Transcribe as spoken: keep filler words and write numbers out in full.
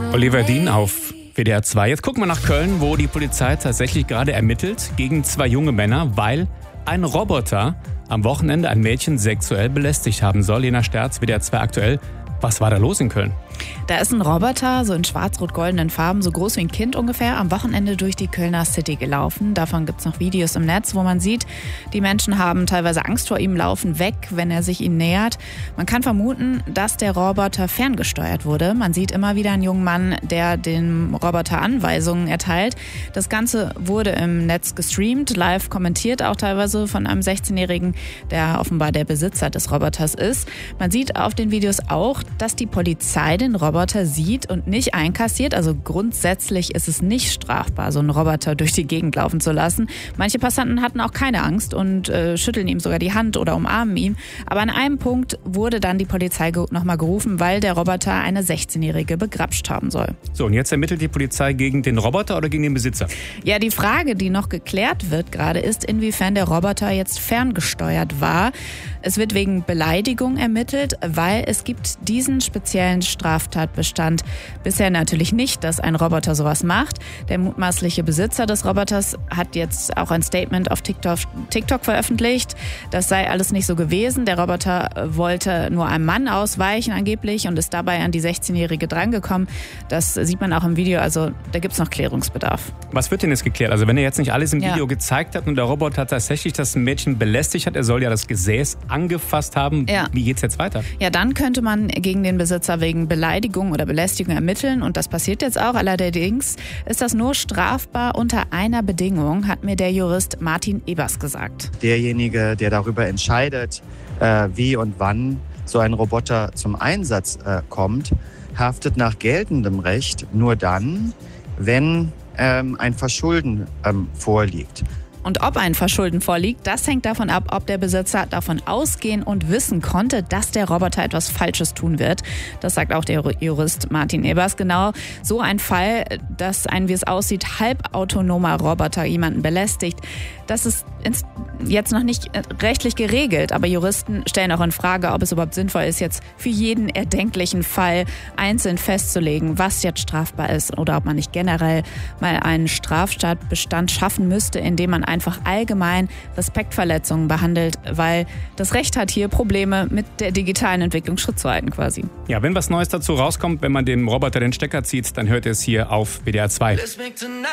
Oliver Dien auf W D R zwei. Jetzt gucken wir nach Köln, wo die Polizei tatsächlich gerade ermittelt gegen zwei junge Männer, weil ein Roboter am Wochenende ein Mädchen sexuell belästigt haben soll. Lena Sterz, W D R zwei aktuell. Was war da los in Köln? Da ist ein Roboter, so in schwarz-rot-goldenen Farben, so groß wie ein Kind ungefähr, am Wochenende durch die Kölner City gelaufen. Davon gibt es noch Videos im Netz, wo man sieht, die Menschen haben teilweise Angst vor ihm, laufen weg, wenn er sich ihnen nähert. Man kann vermuten, dass der Roboter ferngesteuert wurde. Man sieht immer wieder einen jungen Mann, der dem Roboter Anweisungen erteilt. Das Ganze wurde im Netz gestreamt, live kommentiert, auch teilweise von einem sechzehnjährigen, der offenbar der Besitzer des Roboters ist. Man sieht auf den Videos auch, dass die Polizei den Roboter sieht und nicht einkassiert. Also grundsätzlich ist es nicht strafbar, so einen Roboter durch die Gegend laufen zu lassen. Manche Passanten hatten auch keine Angst und äh, schütteln ihm sogar die Hand oder umarmen ihn. Aber an einem Punkt wurde dann die Polizei ge- nochmal gerufen, weil der Roboter eine sechzehnjährige begrapscht haben soll. So, und jetzt ermittelt die Polizei gegen den Roboter oder gegen den Besitzer? Ja, die Frage, die noch geklärt wird gerade, ist, inwiefern der Roboter jetzt ferngesteuert war. Es wird wegen Beleidigung ermittelt, weil es gibt diesen speziellen Straftatbestand bisher natürlich nicht, dass ein Roboter sowas macht. Der mutmaßliche Besitzer des Roboters hat jetzt auch ein Statement auf TikTok, TikTok veröffentlicht. Das sei alles nicht so gewesen. Der Roboter wollte nur einem Mann ausweichen angeblich und ist dabei an die sechzehnjährige drangekommen. Das sieht man auch im Video, also da gibt es noch Klärungsbedarf. Was wird denn jetzt geklärt? Also wenn er jetzt nicht alles im Ja. Video gezeigt hat und der Roboter tatsächlich das Mädchen belästigt hat, er soll ja das Gesäß angefasst haben. Ja. Wie geht's jetzt weiter? Ja, dann könnte man gegen den Besitzer wegen Beleidigung oder Belästigung ermitteln und das passiert jetzt auch. Allerdings ist das nur strafbar unter einer Bedingung, hat mir der Jurist Martin Ebers gesagt. Derjenige, der darüber entscheidet, äh, wie und wann so ein Roboter zum Einsatz äh, kommt, haftet nach geltendem Recht nur dann, wenn ähm, ein Verschulden ähm, vorliegt. Und ob ein Verschulden vorliegt, das hängt davon ab, ob der Besitzer davon ausgehen und wissen konnte, dass der Roboter etwas Falsches tun wird. Das sagt auch der Jurist Martin Ebers. Genau so ein Fall, dass ein, wie es aussieht, halbautonomer Roboter jemanden belästigt, das ist jetzt noch nicht rechtlich geregelt. Aber Juristen stellen auch in Frage, ob es überhaupt sinnvoll ist, jetzt für jeden erdenklichen Fall einzeln festzulegen, was jetzt strafbar ist oder ob man nicht generell mal einen Straftatbestand schaffen müsste, indem man einfach allgemein Respektverletzungen behandelt, weil das Recht hat hier Probleme mit der digitalen Entwicklung Schritt zu halten quasi. Ja, wenn was Neues dazu rauskommt, wenn man dem Roboter den Stecker zieht, dann hört ihr es hier auf W D R zwei.